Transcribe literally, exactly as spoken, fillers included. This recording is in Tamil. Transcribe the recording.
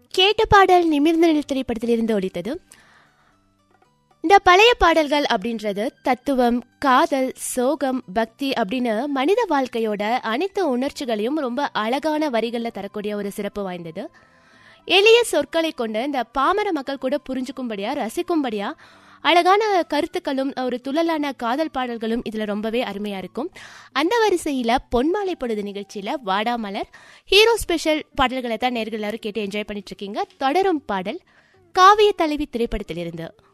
கேட்ட பாடல் நிமிர்ந்த நில் திரைப்படத்தில் இருந்து ஒலித்தது. இந்த பழைய பாடல்கள் அப்படின்றது தத்துவம், காதல், சோகம், பக்தி அப்படின்னு மனித வாழ்க்கையோட அனைத்து உணர்ச்சிகளையும் ரொம்ப அழகான வரிகளில் தரக்கூடிய ஒரு சிறப்பு வாய்ந்தது. எளிய சொற்களை கொண்டு இந்த பாமர மக்கள் கூட புரிஞ்சுக்கும்படியா, ரசிக்கும்படியா அழகான கருத்துக்களும் ஒரு துள்ளலான காதல் பாடல்களும் இதில் ரொம்பவே அருமையாக இருக்கும். அந்த வரிசையில் பொன்மாலை பொழுது நிகழ்ச்சியில் வாடாமலர் ஹீரோ ஸ்பெஷல் பாடல்களை தான் நேர்கள் எல்லாரும் கேட்டு என்ஜாய் பண்ணிட்டு இருக்கீங்க. தொடரும் பாடல் காவிய தலைவி திரைப்படத்திலிருந்து.